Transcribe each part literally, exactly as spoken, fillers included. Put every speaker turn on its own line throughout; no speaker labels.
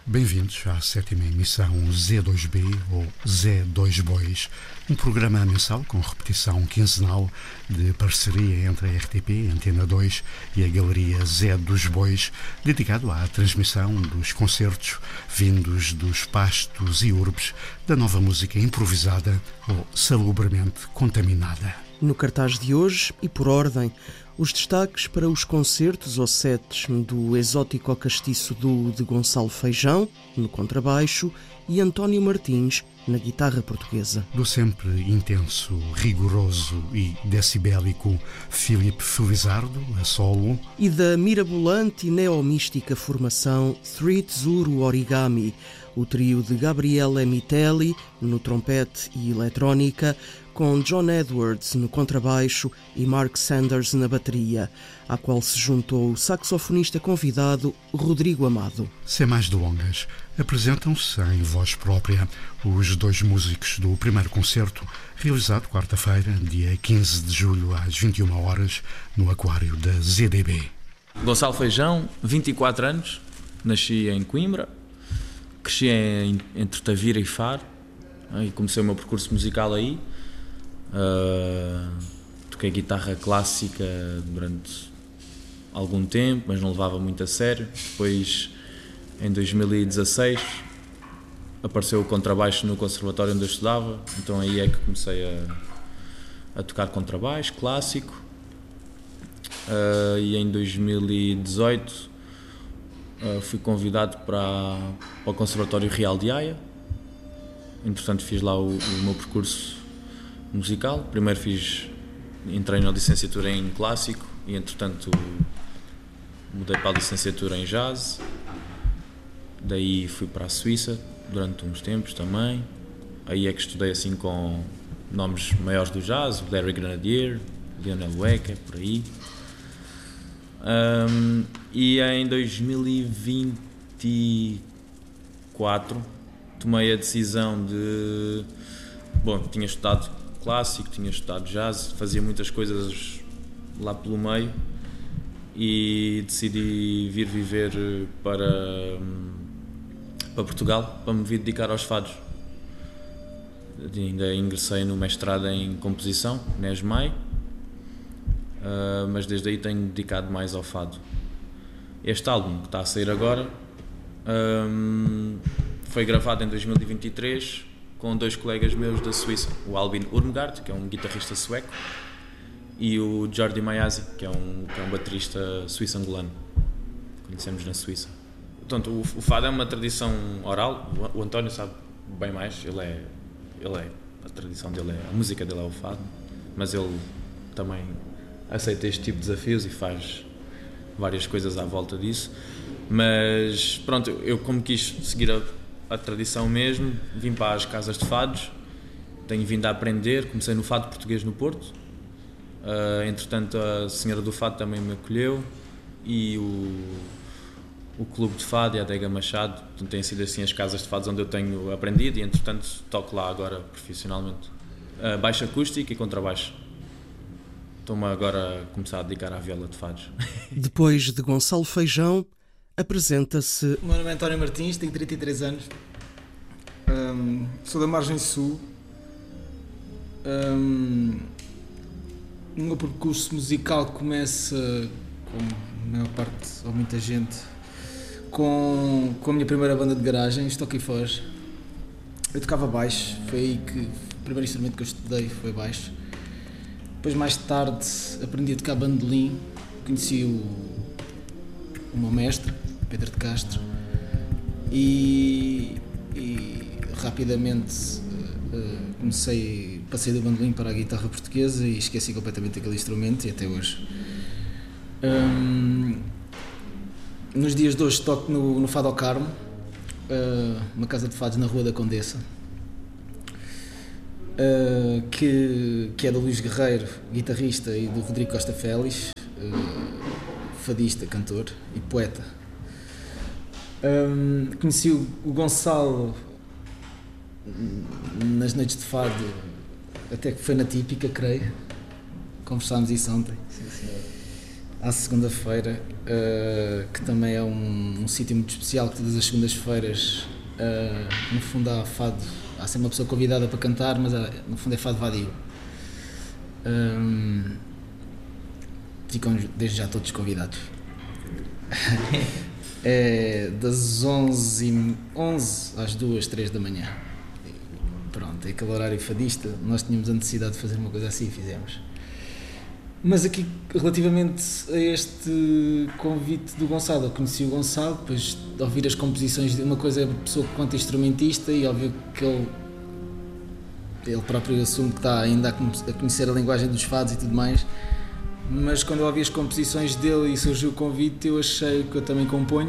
Bem-vindos à sétima emissão Z dois B, ou Zé dois Bois, um programa mensal com repetição quinzenal de parceria entre a R T P, Antena dois e a Galeria Zé dos Bois, dedicado à transmissão dos concertos vindos dos pastos e urbes da nova música improvisada ou salubremente contaminada.
No cartaz de hoje, e por ordem, os destaques para os concertos ou sets do Exótico Castiço Duo de Gonçalo Feijão, no contrabaixo, e António Martins, na guitarra portuguesa.
Do sempre intenso, rigoroso e decibélico Filipe Felizardo, a solo.
E da mirabolante e neomística formação Three Tsuru Origami, o trio de Gabriele Mitelli, no trompete e eletrónica, com John Edwards no contrabaixo e Mark Sanders na bateria, à qual se juntou o saxofonista convidado Rodrigo Amado.
Sem mais delongas, apresentam-se em voz própria os dois músicos do primeiro concerto, realizado quarta-feira, dia quinze de julho, às vinte e uma horas, no aquário da Z D B.
Gonçalo Feijão, vinte e quatro anos, nasci em Coimbra, cresci em, entre Tavira e Faro, e comecei o meu percurso musical aí. Uh, toquei guitarra clássica durante algum tempo, mas não levava muito a sério. Depois, em dois mil e dezasseis, apareceu o contrabaixo no conservatório onde eu estudava, então aí é que comecei a, a tocar contrabaixo clássico. Uh, e em dois mil e dezoito uh, fui convidado para, para o Conservatório Real de Haia. Entretanto, fiz lá o, o meu percurso musical. Primeiro fiz, entrei na licenciatura em clássico e entretanto mudei para a licenciatura em jazz. Daí fui para a Suíça durante uns tempos também. Aí é que estudei assim com nomes maiores do jazz, o Larry Grenadier, Lionel Wecker, por aí. Um, e em dois mil e vinte e quatro tomei a decisão de... Bom, tinha estudado clássico, tinha estudado jazz, fazia muitas coisas lá pelo meio e decidi vir viver para, para Portugal, para me vir dedicar aos fados. Ainda ingressei no mestrado em composição, na ESMAI, uh, mas desde aí tenho dedicado mais ao fado. Este álbum que está a sair agora um, foi gravado em dois mil e vinte e três com dois colegas meus da Suíça, o Albin Urmgard, que é um guitarrista sueco, e o Jordi Maiasi, que é um, que é um baterista suíço-angolano, que conhecemos na Suíça. Portanto, o, o fado é uma tradição oral, o, o António sabe bem mais, ele é, ele é, a tradição dele, é, a música dele é o fado, mas ele também aceita este tipo de desafios e faz várias coisas à volta disso. Mas pronto, eu como quis seguir a a tradição mesmo, vim para as casas de fados, tenho vindo a aprender, comecei no fado português no Porto, uh, entretanto a senhora do fado também me acolheu e o, o clube de fado e a Adega Machado, portanto, têm sido assim as casas de fados onde eu tenho aprendido e entretanto toco lá agora profissionalmente. Uh, baixo acústico e contrabaixo. Estou-me agora a começar a dedicar à viola de fados.
Depois de Gonçalo Feijão, apresenta-se...
O meu nome é António Martins, tenho trinta e três anos, um, sou da Margem Sul. Um, o meu percurso musical começa, como a maior parte, ou muita gente, com, com a minha primeira banda de garagem, Stock e Foz. Eu tocava baixo, foi aí que o primeiro instrumento que eu estudei foi baixo. Depois, mais tarde, aprendi a tocar bandolim, conheci o, o meu mestre, Pedro de Castro, e, e rapidamente uh, comecei, passei do bandolim para a guitarra portuguesa e esqueci completamente aquele instrumento e até hoje. Um, nos dias de hoje toco no, no Fado ao Carmo, uh, uma casa de fados na Rua da Condessa, uh, que, que é do Luís Guerreiro, guitarrista, e do Rodrigo Costa Félix, uh, fadista, cantor e poeta. Um, conheci o, o Gonçalo nas noites de fado, até que foi na Típica, creio. Conversámos isso ontem.
Sim, sim.
à segunda-feira, uh, que também é um, um sítio muito especial, que todas as segundas-feiras, uh, no fundo há fado, há sempre uma pessoa convidada para cantar, mas há, no fundo é fado vadio. Um, ficam desde já todos convidados. É das onze às duas, três da manhã. Pronto, é aquele horário fadista. Nós tínhamos a necessidade de fazer uma coisa assim e fizemos. Mas aqui, relativamente a este convite do Gonçalo, eu conheci o Gonçalo, depois de ouvir as composições de uma coisa, é uma pessoa que conta instrumentista, e óbvio que ele, ele próprio assume que está ainda a conhecer a linguagem dos fados e tudo mais, mas quando eu ouvi as composições dele e surgiu o convite, eu achei que eu também componho,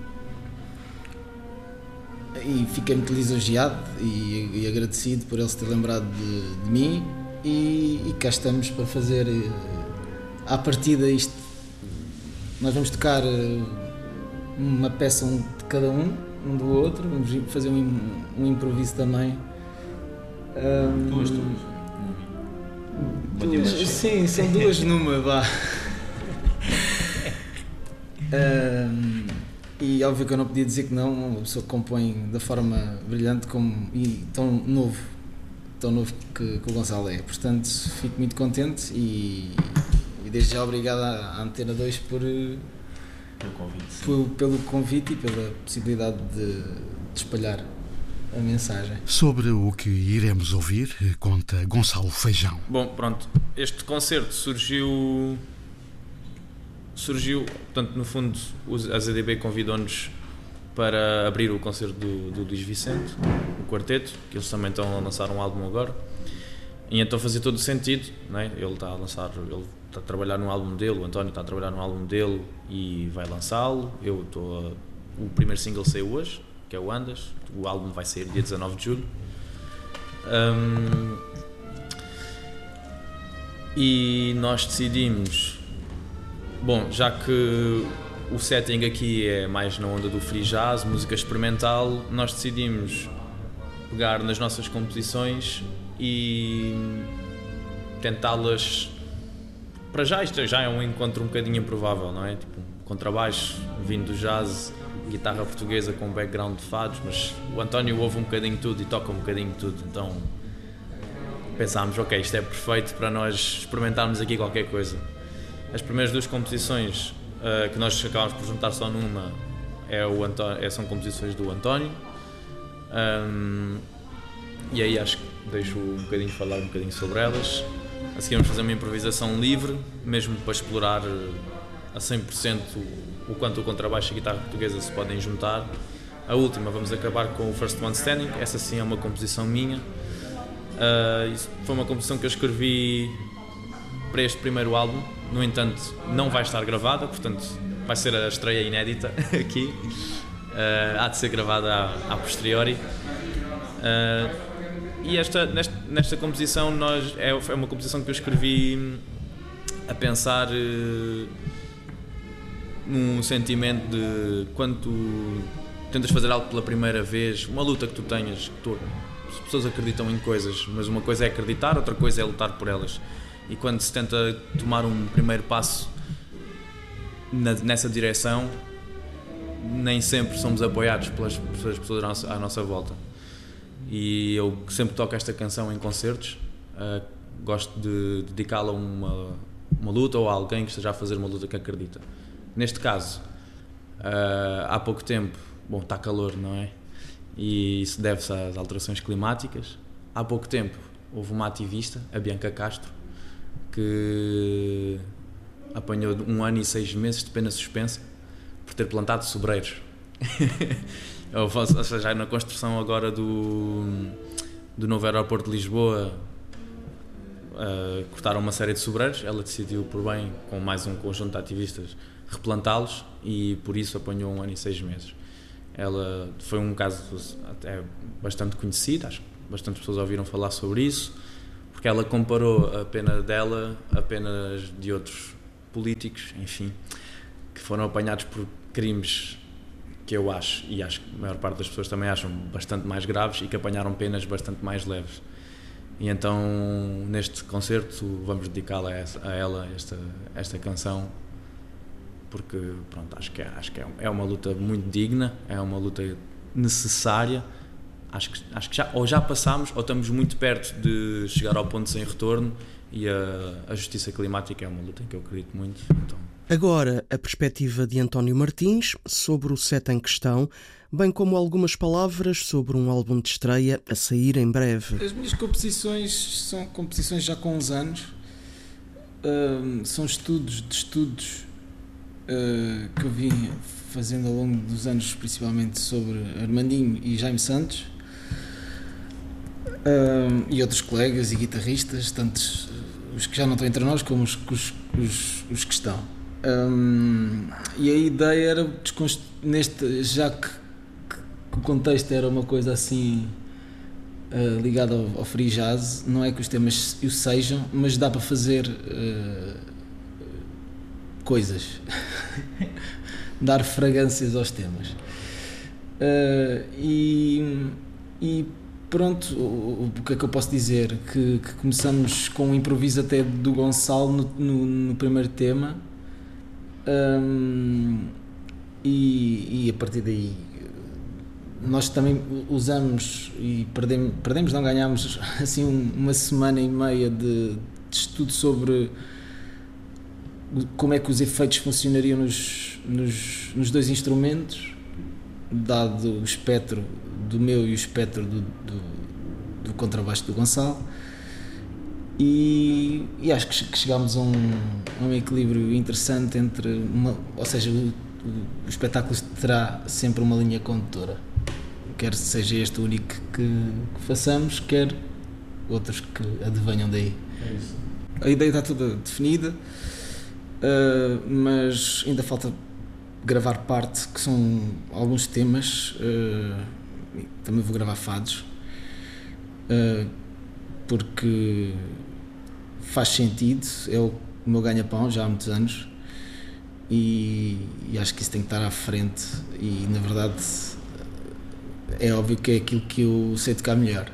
e fiquei muito lisonjeado e, e agradecido por ele se ter lembrado de, de mim. E, e cá estamos para fazer, à partida, isto. Nós vamos tocar uma peça um de cada um, um do outro, vamos fazer um, um improviso também. Um,
duas, duas.
duas sim, são duas numa, vá. um, e óbvio que eu não podia dizer que não, uma pessoa que compõe da forma brilhante como, e tão novo. tão novo que, que o Gonçalo é, portanto fico muito contente e, e desde já obrigado à, à Antena dois por,
pelo convite,
por, pelo convite e pela possibilidade de, de espalhar a mensagem.
Sobre o que iremos ouvir, conta Gonçalo Feijão.
Bom, pronto, este concerto surgiu, surgiu, portanto, no fundo, a Z D B convidou-nos para abrir o concerto do, do Luís Vicente, o quarteto, que eles também estão a lançar um álbum agora, e então fazia todo o sentido, não é? Ele está a lançar, ele está a trabalhar no álbum dele, o António está a trabalhar no álbum dele e vai lançá-lo. Eu estou a, o primeiro single saiu hoje, que é o Andas, o álbum vai sair dia dezanove de julho. Um, e nós decidimos, bom, já que o setting aqui é mais na onda do free jazz, música experimental, nós decidimos pegar nas nossas composições e tentá-las. Para já, isto já é um encontro um bocadinho improvável, não é? Tipo, um contrabaixo vindo do jazz, guitarra portuguesa com background de fados, mas o António ouve um bocadinho tudo e toca um bocadinho tudo, então pensámos, ok, isto é perfeito para nós experimentarmos aqui qualquer coisa. As primeiras duas composições Uh, que nós acabámos por juntar só numa é o António, é, são composições do António, um, e aí acho que deixo um bocadinho falar um bocadinho sobre elas. A seguir vamos fazer uma improvisação livre, mesmo para explorar a cem por cento o quanto o contrabaixo e a guitarra portuguesa se podem juntar. A última vamos acabar com o First One Standing, essa sim é uma composição minha. Uh, isso foi uma composição que eu escrevi para este primeiro álbum, no entanto não vai estar gravada, portanto vai ser a estreia inédita aqui, uh, há de ser gravada a, a posteriori. Uh, e esta, nesta, nesta composição nós, é, é uma composição que eu escrevi a pensar uh, num sentimento de quando tu tentas fazer algo pela primeira vez, uma luta que tu tenhas, que tu, as pessoas acreditam em coisas, mas uma coisa é acreditar, outra coisa é lutar por elas. E quando se tenta tomar um primeiro passo na, nessa direção, nem sempre somos apoiados pelas, pelas pessoas à nossa, à nossa volta. E eu sempre toco esta canção em concertos, uh, gosto de dedicá-la a uma, uma luta ou a alguém que esteja a fazer uma luta que acredita. Neste caso, uh, há pouco tempo, bom, está calor, não é? E isso deve-se às alterações climáticas. Há pouco tempo houve uma ativista, a Bianca Castro, que apanhou um ano e seis meses de pena suspensa por ter plantado sobreiros. Ou seja, na construção agora do, do novo aeroporto de Lisboa, uh, cortaram uma série de sobreiros. Ela decidiu, por bem, com mais um conjunto de ativistas, replantá-los e por isso apanhou um ano e seis meses. Ela foi um caso até bastante conhecido, acho que bastantes pessoas ouviram falar sobre isso, porque ela comparou a pena dela a penas de outros políticos, enfim, que foram apanhados por crimes que eu acho, e acho que a maior parte das pessoas também acham bastante mais graves e que apanharam penas bastante mais leves. E então, neste concerto, vamos dedicá-la a, essa, a ela esta, esta canção porque pronto, acho que, é, acho que é uma luta muito digna, é uma luta necessária. Acho que, acho que já, ou já passámos ou estamos muito perto de chegar ao ponto sem retorno, e a, a justiça climática é uma luta em que eu acredito muito. Então.
Agora, a perspectiva de António Martins sobre o set em questão, bem como algumas palavras sobre um álbum de estreia a sair em breve.
As minhas composições são composições já com uns anos, uh, são estudos de estudos uh, que eu vim fazendo ao longo dos anos, principalmente sobre Armandinho e Jaime Santos, uh, e outros colegas e guitarristas, tantos os que já não estão entre nós como os, os, os, os que estão. Um, e a ideia era, neste, já que, que o contexto era uma coisa assim uh, ligada ao, ao free jazz, não é que os temas o sejam, mas dá para fazer uh, coisas, dar fragrâncias aos temas. Uh, e, e pronto, o, o que é que eu posso dizer? Que, que começamos com um improviso até do Gonçalo no, no, no primeiro tema. Um, e, e a partir daí nós também usamos e perdemos, perdemos não ganhámos assim um, uma semana e meia de, de estudo sobre como é que os efeitos funcionariam nos, nos, nos dois instrumentos, dado o espectro do meu e o espectro do, do, do contrabaixo do Gonçalo. E, e acho que chegámos a um, a um equilíbrio interessante entre uma, ou seja, o, o, o espetáculo terá sempre uma linha condutora, quer seja este o único que, que façamos, quer outros que advenham daí.
É isso.
A ideia está toda definida, uh, mas ainda falta gravar parte, que são alguns temas. Uh, também vou gravar fados, uh, porque faz sentido, é o meu ganha-pão já há muitos anos, e, e acho que isso tem que estar à frente, e na verdade é óbvio que é aquilo que eu sei tocar melhor.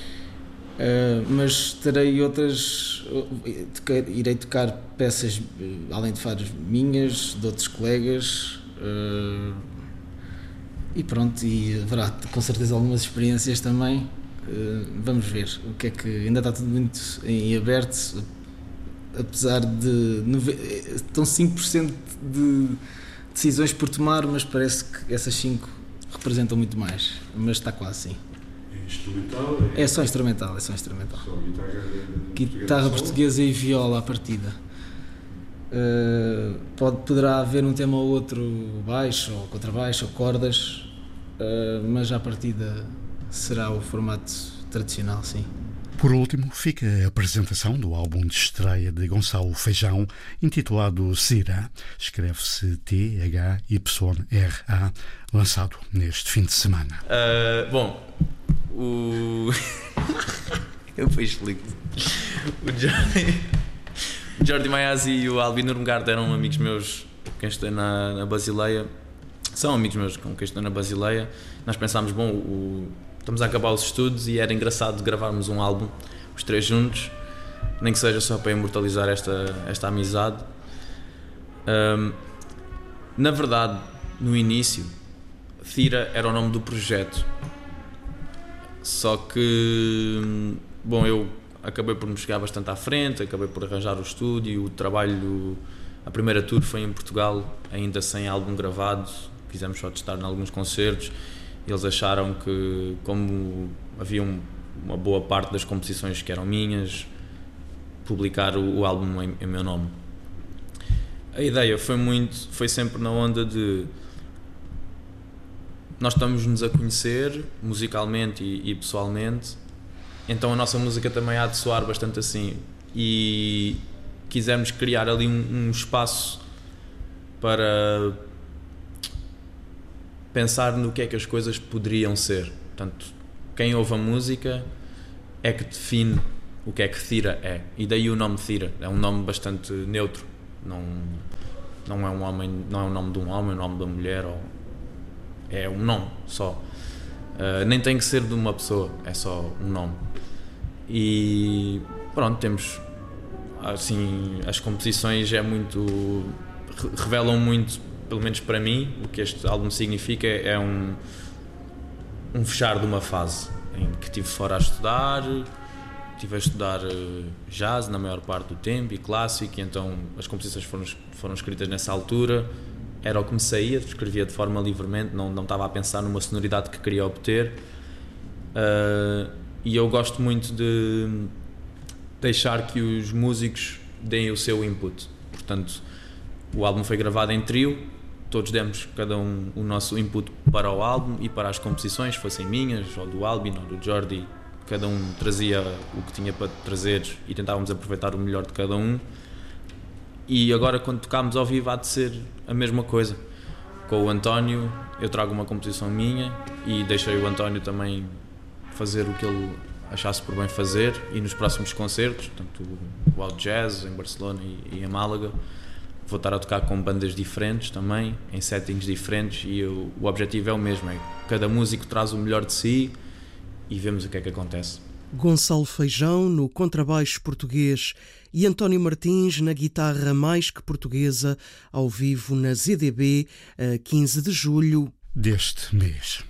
Uh, mas terei outras, irei tocar peças além de fados minhas, de outros colegas, uh, e pronto, e haverá com certeza algumas experiências também. Uh, vamos ver o que é que ainda está tudo muito em aberto, apesar de estão cinco por cento de decisões por tomar, mas parece que essas cinco representam muito mais, mas está quase sim.
É instrumental?
É, é só instrumental, é só instrumental.
Só guitarra,
guitarra portuguesa e viola à partida. Uh, pode, poderá haver um tema ou outro baixo, ou contrabaixo, ou cordas, uh, mas à partida será o formato tradicional, sim.
Por último, fica a apresentação do álbum de estreia de Gonçalo Feijão, intitulado Thira, escreve-se T H Y R A, lançado neste fim de semana.
Uh, bom, o... eu depois explico. O Jordi, o Jordi Maiazzi e o Albino Urmgard eram amigos meus com quem estou na, na Basileia. São amigos meus com quem estou na Basileia. Nós pensámos, bom, o... estamos a acabar os estudos e era engraçado gravarmos um álbum, os três juntos, nem que seja só para imortalizar esta, esta amizade. Um, na verdade, no início, Thira era o nome do projeto, só que, bom, eu acabei por me chegar bastante à frente, acabei por arranjar o estúdio, o trabalho, a primeira tour foi em Portugal, ainda sem álbum gravado, fizemos só testar em alguns concertos. Eles acharam que, como havia um, uma boa parte das composições que eram minhas, publicar o, o álbum em, em meu nome. A ideia foi muito, foi sempre na onda de nós estamos-nos a conhecer musicalmente e, e pessoalmente, então a nossa música também há de soar bastante assim, e quisemos criar ali um, um espaço para pensar no que é que as coisas poderiam ser. Portanto, quem ouve a música é que define o que é que Thira é, e daí o nome Thira. É um nome bastante neutro, não, não é um homem, não é o nome de um homem, é o nome de uma mulher, ou é um nome só. Uh, nem tem que ser de uma pessoa, é só um nome. E pronto, temos assim, as composições é muito revelam muito, pelo menos para mim, o que este álbum significa é um, um fechar de uma fase em que estive fora a estudar, estive a estudar jazz na maior parte do tempo e clássico, e então as composições foram, foram escritas nessa altura, era o que me saía, escrevia de forma livremente, não, não estava a pensar numa sonoridade que queria obter, uh, e eu gosto muito de deixar que os músicos deem o seu input. Portanto, o álbum foi gravado em trio, todos demos cada um o nosso input para o álbum e para as composições, fossem minhas, ou do Albin, ou do Jordi, cada um trazia o que tinha para trazer e tentávamos aproveitar o melhor de cada um. E agora, quando tocámos ao vivo, há de ser a mesma coisa. Com o António, eu trago uma composição minha e deixei o António também fazer o que ele achasse por bem fazer, e nos próximos concertos, tanto o Out Jazz em Barcelona e, e em Málaga, vou estar a tocar com bandas diferentes também, em settings diferentes, e eu, o objetivo é o mesmo, é cada músico traz o melhor de si e vemos o que é que acontece.
Gonçalo Feijão no contrabaixo português e António Martins na guitarra mais que portuguesa, ao vivo na Z D B, a quinze de julho
deste mês.